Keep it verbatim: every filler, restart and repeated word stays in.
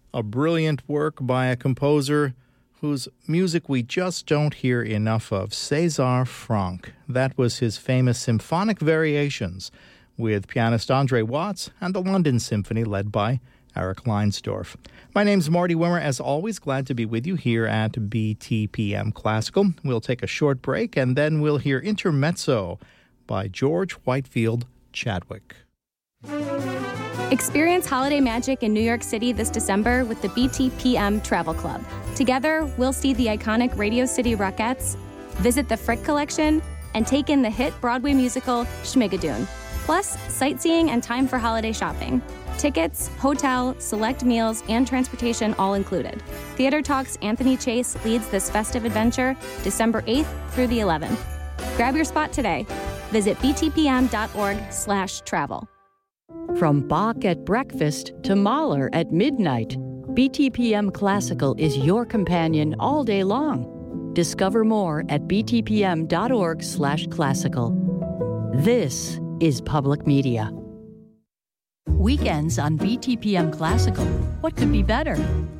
a brilliant work by a composer whose music we just don't hear enough of, César Franck. That was his famous symphonic variations with pianist Andre Watts and the London Symphony led by Eric Leinsdorf. My name's Marty Wimmer. As always, glad to be with you here at B T P M Classical. We'll take a short break and then we'll hear Intermezzo by George Whitefield Chadwick. Experience holiday magic in New York City this December with the B T P M Travel Club. Together, we'll see the iconic Radio City Rockettes, visit the Frick Collection, and take in the hit Broadway musical Schmigadoon. Plus, sightseeing and time for holiday shopping. Tickets, hotel, select meals, and transportation all included. Theater Talk's Anthony Chase leads this festive adventure December eighth through the eleventh. Grab your spot today. Visit btpm.org slash travel. From Bach at breakfast to Mahler at midnight, B T P M Classical is your companion all day long. Discover more at btpm.org slash classical. This is public media. Weekends on B T P M Classical. What could be better?